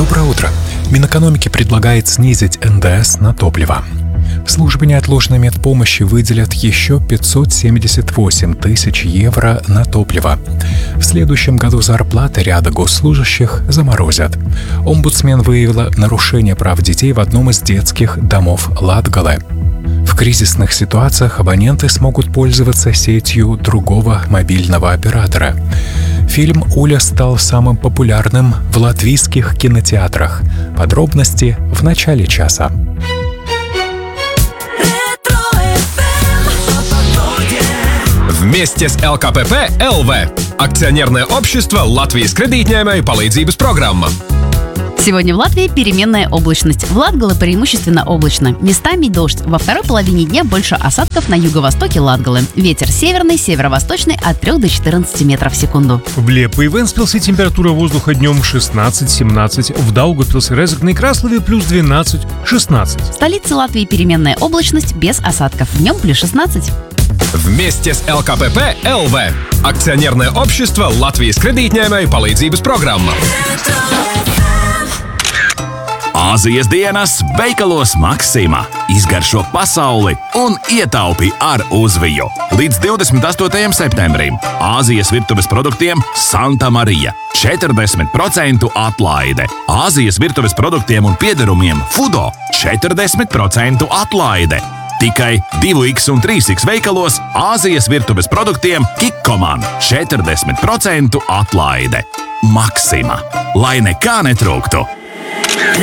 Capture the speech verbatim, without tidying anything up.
Доброе утро. Минэкономики предлагает снизить эн дэ эс на топливо. Службе неотложной медпомощи выделят еще пятьсот семьдесят восемь тысяч евро на топливо. В следующем году зарплаты ряда госслужащих заморозят. Омбудсмен выявила нарушение прав детей в одном из детских домов Латгале. В кризисных ситуациях абоненты смогут пользоваться сетью другого мобильного оператора. Фильм «Уля» стал самым популярным в латвийских кинотеатрах. Подробности в начале часа. Вместе с эл ка пэ пэ эл ви – акционерное общество Латвijas kredītņēmēju palīdzības программа. Сегодня в Латвии переменная облачность. В Латгале преимущественно облачно. Местами дождь. Во второй половине дня больше осадков на юго-востоке Латгалы. Ветер северный, северо-восточный от трёх до четырнадцати метров в секунду. В Леппо и Вентспилсе температура воздуха днем шестнадцать-семнадцать. В Даугавпилсе, Резекне и Краслове плюс двенадцать-шестнадцать. В столице Латвии переменная облачность без осадков. Днем плюс шестнадцать. Вместе с эл ка пэ пэ эл ви – акционерное общество Латвijas kredītņēmēju palīdzības программа. Āzijas dienas veikalos Maksima. Izgaršo pasauli un ietaupi ar uzviju. Līdz divdesmit astotajam septembrim Āzijas virtuves produktiem Santa Marija. četrdesmit procentu atlaide. Āzijas virtuves produktiem un piederumiem Fudo četrdesmit procentu atlaide. Tikai divi iks un trīs iks veikalos Āzijas virtuves produktiem Kikkoman četrdesmit procentu atlaide. Maksima. Lai nekā netrūktu.